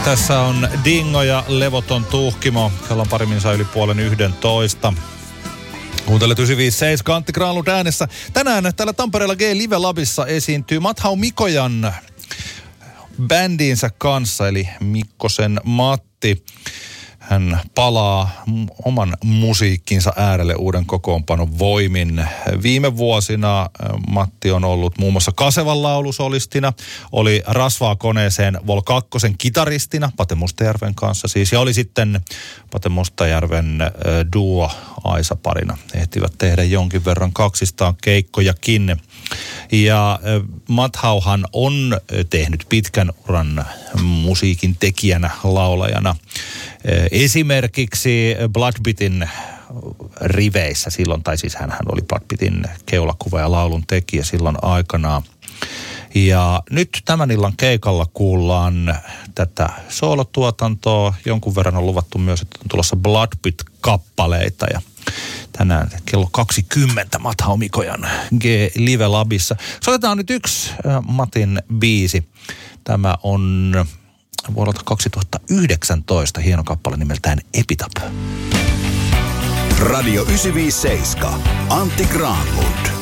Tässä on Dingo ja Levoton Tuhkimo. Kello on pari yli 10:30. Kuuntelet 957 Antti Granlund äänessä. Tänään täällä Tampereella G-Live Labissa esiintyy Mathau Mikojan bändiinsä kanssa, eli Mikkosen Matti. Hän palaa oman musiikkinsa äärelle uuden kokoonpanon voimin. Viime vuosina Matti on ollut muun muassa Kasevan laulusolistina, oli Rasvaa koneeseen Vol 2 kitaristina Pate Mustajärven kanssa siis, ja oli sitten Pate Mustajärven duo Aisa-parina. Ehtivät tehdä jonkin verran kaksistaan keikkojakin. Ja Mathauhan on tehnyt pitkän uran musiikin tekijänä, laulajana. Esimerkiksi Bloodbeatin riveissä silloin, tai siis hän oli Bloodbeatin keulakuva ja laulun tekijä silloin aikanaan. Ja nyt tämän illan keikalla kuullaan tätä soolotuotantoa. Jonkun verran on luvattu myös, että on tulossa Bloodbeat-kappaleita ja tänään kello 20 Mathau Mikojan G-Live Labissa. Soitetaan nyt yksi Matin biisi. Tämä on vuodelta 2019 hieno kappale nimeltään Epitaph. Radio 957. Antti Granlund.